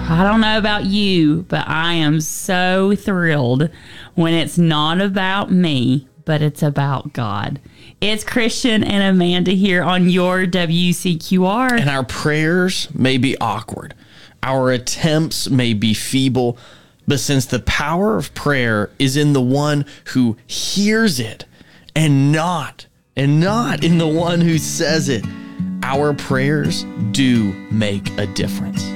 I don't know about you, but I am so thrilled when it's not about me, but it's about God. It's Christian and Amanda here on your WCQR. And our prayers may be awkward. Our attempts may be feeble. But since the power of prayer is in the one who hears it and not in the one who says it, our prayers do make a difference.